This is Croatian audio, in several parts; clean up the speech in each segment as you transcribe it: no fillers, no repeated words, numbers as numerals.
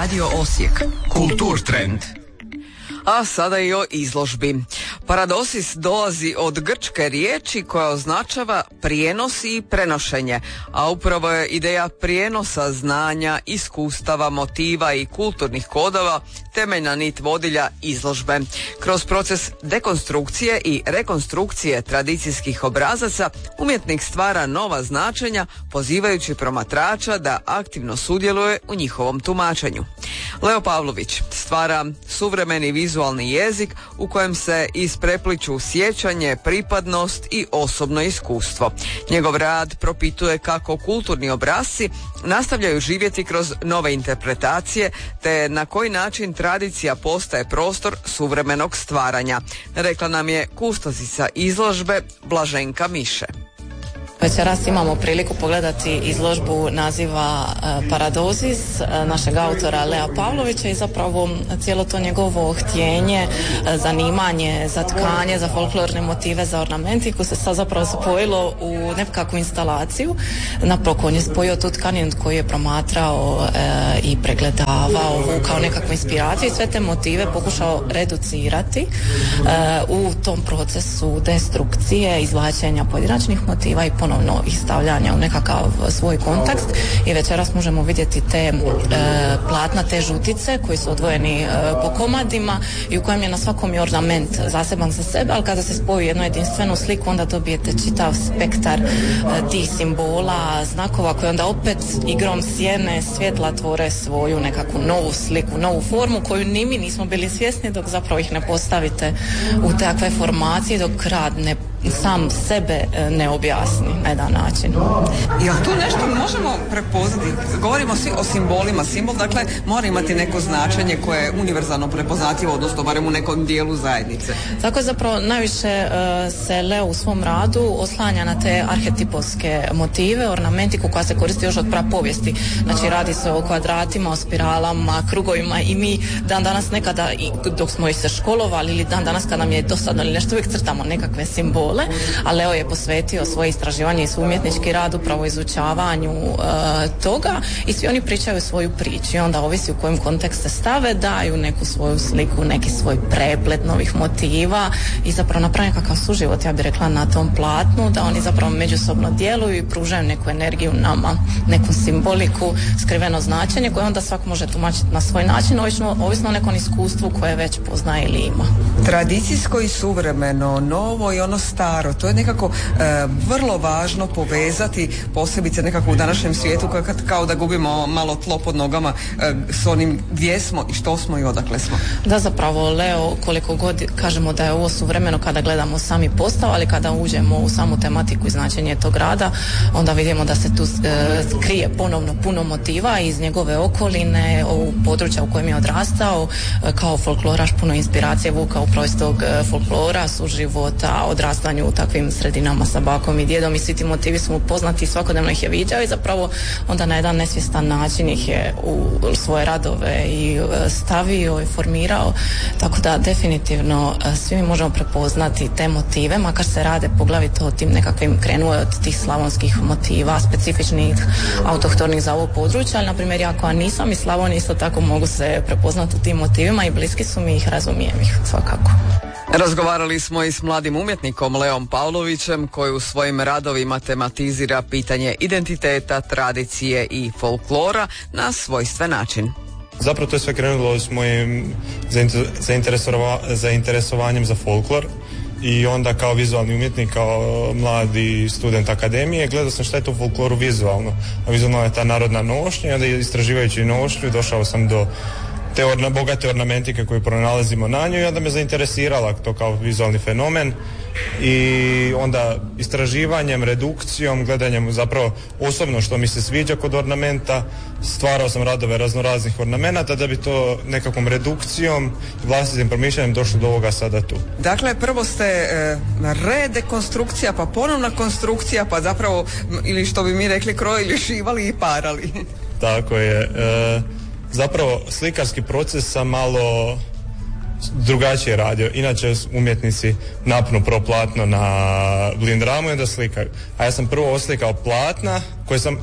Radio Osijek. Kulturtrend. A sada i o izložbi. Paradosis dolazi od grčke riječi koja označava prijenos i prenošenje, a upravo je ideja prijenosa znanja, iskustava, motiva i kulturnih kodova temeljna nit vodilja izložbe. Kroz proces dekonstrukcije i rekonstrukcije tradicijskih obrazaca umjetnik stvara nova značenja pozivajući promatrača da aktivno sudjeluje u njihovom tumačenju. Leo Pavlović stvara suvremeni vizualni jezik u kojem se isprepliču sjećanje, pripadnost i osobno iskustvo. Njegov rad propituje kako kulturni obrasci nastavljaju živjeti kroz nove interpretacije te na koji način tradicija postaje prostor suvremenog stvaranja, rekla nam je kustosica izložbe Blaženka Miše. Večeras imamo priliku pogledati izložbu naziva Paradozis našeg autora Lea Pavlovića i zapravo cijelo to njegovo htjenje, zanimanje za tkanje, za folklorne motive, za ornamentiku se sad zapravo spojilo u nekakvu instalaciju. Napokon on je spojio tu tkaninu koju je promatrao i pregledavao, vukao nekakvu inspiraciju i sve te motive pokušao reducirati u tom procesu destrukcije, izvlačenja pojedinačnih motiva i ponovno ih stavljanja u nekakav svoj kontekst. I večeras možemo vidjeti te platna, te žutice koji su odvojeni po komadima i u kojem je na svakom je ornament zaseban za sebe, ali kada se spoji jednu jedinstvenu sliku onda dobijete čitav spektar tih simbola, znakova koji onda opet igrom sjene, svjetla tvore svoju nekakvu novu sliku, novu formu koju ni mi nismo bili svjesni dok zapravo ih ne postavite u takve formacije, dok rad sam sebe ne objasni na jedan način. Jel tu nešto možemo prepoznati? Govorimo svi o simbolima. Simbol, dakle, mora imati neko značenje koje je univerzalno prepoznatljivo, odnosno barem u nekom dijelu zajednice. Tako je zapravo najviše se Leo u svom radu oslanja na te arhetipovske motive, ornamentiku koja se koristi još od prapovijesti. Znači radi se o kvadratima, o spiralama, krugovima i mi dan danas nekada, dok smo ih se školovali ili dan danas kad nam je dosadno ili nešto, uvijek crtamo nekakve simbole. A Leo je posvetio svoje istraživanje i svoj umjetnički rad upravo izučavanju toga i svi oni pričaju svoju priču i onda ovisi u kojem kontekst se stave, daju neku svoju sliku, neki svoj preplet novih motiva i zapravo naprave nekakav suživot, ja bih rekla, na tom platnu, da oni zapravo međusobno djeluju i pružaju neku energiju nama, neku simboliku, skriveno značenje koje onda svako može tumačiti na svoj način, ovisno o nekom iskustvu koje već poznaje ili ima. Tradicijsko i suvremeno, novo i ono staro, to je nekako vrlo važno povezati, posebice nekako u današnjem svijetu kao da gubimo malo tlo pod nogama s onim gdje smo i što smo i odakle smo. Da, zapravo Leo, koliko god kažemo da je ovo suvremeno kada gledamo sami postav, ali kada uđemo u samu tematiku i značenje tog rada, onda vidimo da se tu krije ponovno puno motiva iz njegove okoline, u područja u kojem je odrastao, kao folkloraš puno inspiracije vukao upravo iz tog folklora, suživota, odrastanju u takvim sredinama sa bakom i djedom i svi ti motivi su mu poznati, svakodnevno ih je viđao i zapravo onda na jedan nesvjestan način ih je u svoje radove i stavio i formirao, tako da definitivno svi mi možemo prepoznati te motive, makar se rade poglavito o tim nekakvim, krenuo je od tih slavonskih motiva, specifičnih, autohtonih za ovo područje, ali na primjer ja koja nisam iz Slavonije isto tako mogu se prepoznati u tim motivima i bliski su mi ih, razumijem ih svakako. Razgovarali smo i s mladim umjetnikom Leom Pavlovićem koji u svojim radovima tematizira pitanje identiteta, tradicije i folklora na svojstven način. Zapravo to je sve krenulo s mojim zainteresovanjem za folklor i onda kao vizualni umjetnik, kao mladi student akademije gledao sam šta je to u folkloru vizualno. A vizualno je ta narodna nošnja i onda istraživajući nošnju došao sam do te bogate ornamentike koju pronalazimo na njoj i onda me zainteresirala to kao vizualni fenomen i onda istraživanjem, redukcijom, gledanjem zapravo osobno što mi se sviđa kod ornamenta, stvarao sam radove raznoraznih ornamenata da bi to nekakvom redukcijom i vlastitim promišljanjem došlo do ovoga sada tu. Dakle, prvo ste redekonstrukcija, pa ponovna konstrukcija, pa zapravo, ili što bi mi rekli, krojili, šivali i parali. Tako je. Zapravo slikarski proces sam malo drugačije radio. Inače umjetnici napnu prvo platno na blindramu i onda slikaju. A ja sam prvo oslikao platna koje sam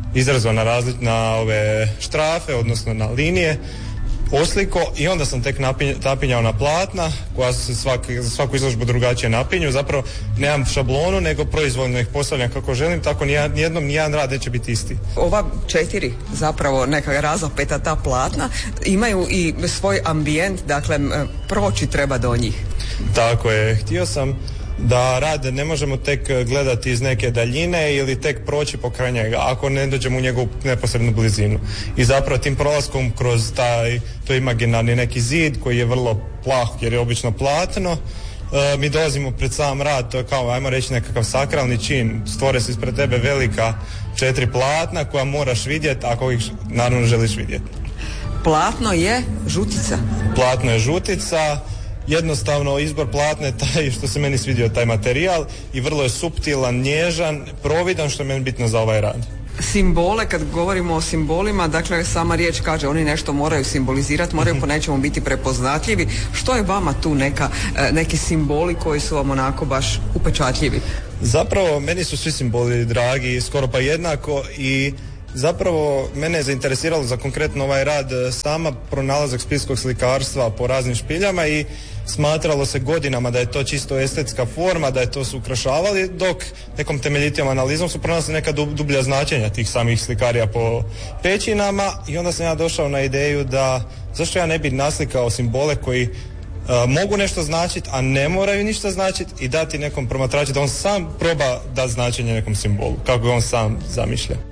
izrezao na ove štrafe, odnosno na linije, osliko i onda sam tek napinjao na platna koja se za svaku izložbu drugačije napinju. Zapravo nemam šablonu, nego proizvoljno ih postavljam kako želim, tako nijedan rad neće biti isti. Ova 4 zapravo neka razapeta ta platna imaju i svoj ambijent, dakle proći treba do njih. Tako je, htio sam da rad ne možemo tek gledati iz neke daljine ili tek proći pokraj njega ako ne dođemo u njegovu neposrednu blizinu. I zapravo tim prolaskom kroz to imaginarni neki zid koji je vrlo plah jer je obično platno, mi dolazimo pred sam rad, to je kao, ajmo reći, nekakav sakralni čin. Stvore se ispred tebe velika 4 platna koja moraš vidjeti ako ih naravno želiš vidjeti. Platno je žutica. Platno je žutica. Jednostavno izbor platne taj što se meni svidio taj materijal i vrlo je suptilan, nježan, providan, što je meni bitno za ovaj rad. Simbole, kad govorimo o simbolima, dakle sama riječ kaže oni nešto moraju simbolizirati, moraju po nečemu biti prepoznatljivi. Što je vama tu neki simboli koji su vam onako baš upečatljivi? Zapravo meni su svi simboli dragi, skoro pa jednako, i zapravo mene je zainteresiralo za konkretno ovaj rad sama pronalazak splitskog slikarstva po raznim špiljama i smatralo se godinama da je to čisto estetska forma, da je to su ukrašavali, dok nekom temeljitijom analizom su pronalazili neka dublja značenja tih samih slikarija po pećinama i onda sam ja došao na ideju da zašto ja ne bi naslikao simbole koji mogu nešto značiti, a ne moraju ništa značiti i dati nekom promatraču da on sam proba da značenje nekom simbolu, kako je on sam zamišlja.